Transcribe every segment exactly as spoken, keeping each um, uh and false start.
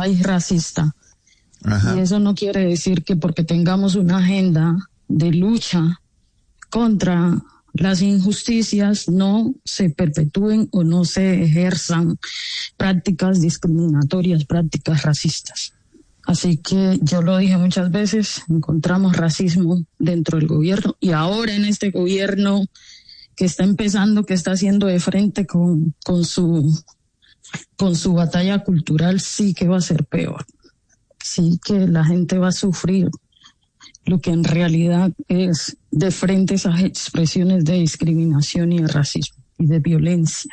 país racista. Ajá. Y eso no quiere decir que porque tengamos una agenda de lucha contra las injusticias no se perpetúen o no se ejerzan prácticas discriminatorias, prácticas racistas. Así que yo lo dije muchas veces, encontramos racismo dentro del gobierno y ahora en este gobierno que está empezando, que está haciendo de frente con, con su, con su batalla cultural, sí que va a ser peor. Sí que la gente va a sufrir lo que en realidad es de frente esas expresiones de discriminación y de racismo y de violencia.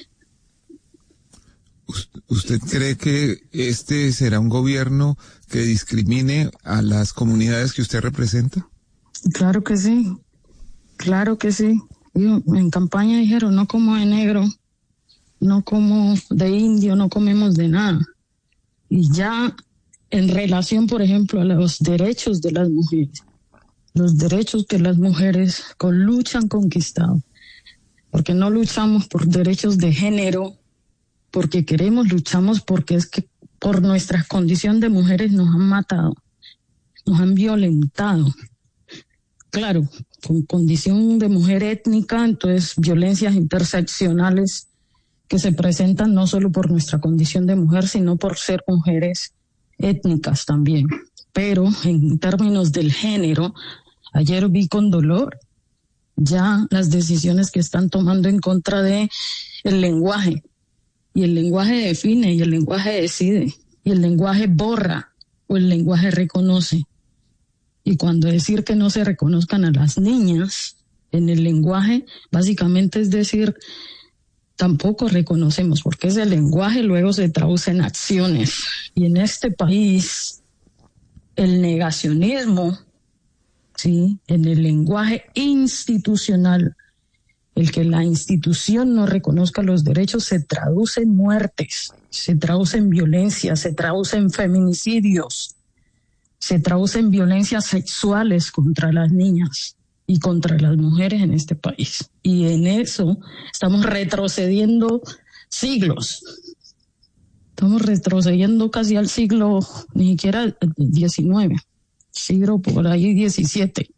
¿Usted cree que este será un gobierno que discrimine a las comunidades que usted representa? Claro que sí, claro que sí. Yo, en campaña dijeron, no como de negro, no como de indio, no comemos de nada. Y ya en relación, por ejemplo, a los derechos de las mujeres, los derechos que las mujeres con lucha han conquistado, porque no luchamos por derechos de género, porque queremos, luchamos porque es que por nuestra condición de mujeres nos han matado, nos han violentado. Claro, con condición de mujer étnica, entonces violencias interseccionales que se presentan no solo por nuestra condición de mujer, sino por ser mujeres étnicas también. Pero en términos del género, ayer vi con dolor ya las decisiones que están tomando en contra de el lenguaje. Y el lenguaje define, y el lenguaje decide, y el lenguaje borra, o el lenguaje reconoce. Y cuando decir que no se reconozcan a las niñas en el lenguaje, básicamente es decir, tampoco reconocemos, porque ese lenguaje luego se traduce en acciones. Y en este país, el negacionismo, ¿sí?, en el lenguaje institucional, el que la institución no reconozca los derechos se traduce en muertes, se traduce en violencia, se traduce en feminicidios, se traduce en violencias sexuales contra las niñas y contra las mujeres en este país. Y en eso estamos retrocediendo siglos. Estamos retrocediendo casi al siglo, ni siquiera diecinueve, siglo por ahí diecisiete.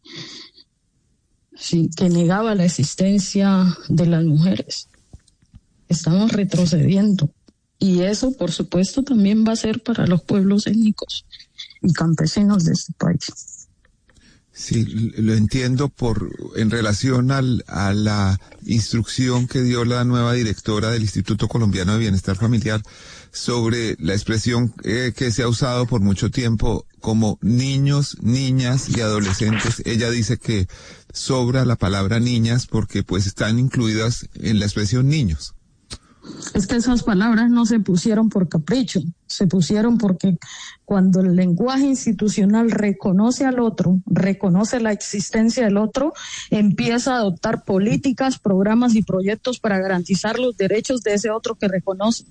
Sí, que negaba la existencia de las mujeres. Estamos retrocediendo. Y eso, por supuesto, también va a ser para los pueblos étnicos y campesinos de este país. Sí, lo entiendo por en relación al, a la instrucción que dio la nueva directora del Instituto Colombiano de Bienestar Familiar sobre la expresión eh, que se ha usado por mucho tiempo como niños, niñas y adolescentes. Ella dice que sobra la palabra niñas porque pues están incluidas en la expresión niños. Es que esas palabras no se pusieron por capricho, se pusieron porque cuando el lenguaje institucional reconoce al otro, reconoce la existencia del otro, empieza a adoptar políticas, programas y proyectos para garantizar los derechos de ese otro que reconoce.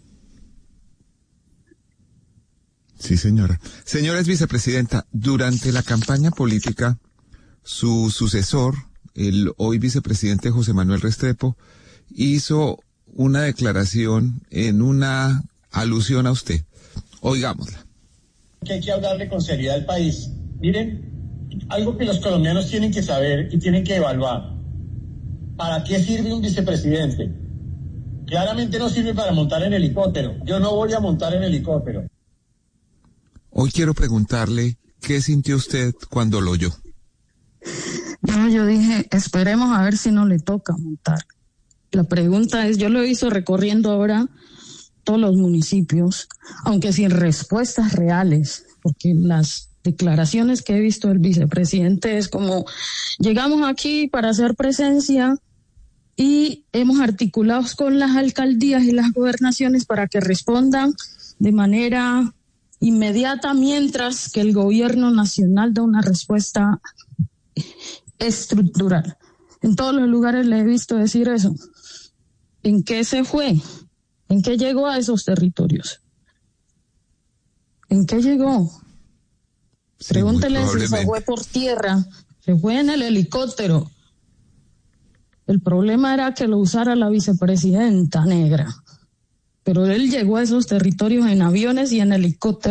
Sí, señora. Señora ex vicepresidenta, durante la campaña política, su sucesor, el hoy vicepresidente José Manuel Restrepo, hizo una declaración en una alusión a usted. Oigámosla. Que hay que hablarle con seriedad al país. Miren, algo que los colombianos tienen que saber y tienen que evaluar. ¿Para qué sirve un vicepresidente? Claramente no sirve para montar en helicóptero. Yo no voy a montar en helicóptero. Hoy quiero preguntarle, ¿qué sintió usted cuando lo oyó? No, yo dije, esperemos a ver si no le toca montar. La pregunta es, yo lo hice recorriendo ahora todos los municipios, aunque sin respuestas reales, porque las declaraciones que he visto del vicepresidente es como, llegamos aquí para hacer presencia y hemos articulado con las alcaldías y las gobernaciones para que respondan de manera inmediata, mientras que el gobierno nacional da una respuesta estructural. En todos los lugares le he visto decir eso. ¿En qué se fue? ¿En qué llegó a esos territorios? ¿En qué llegó? Sí, pregúntele si se fue por tierra, se fue en el helicóptero. El problema era que lo usara la vicepresidenta negra, pero él llegó a esos territorios en aviones y en helicópteros.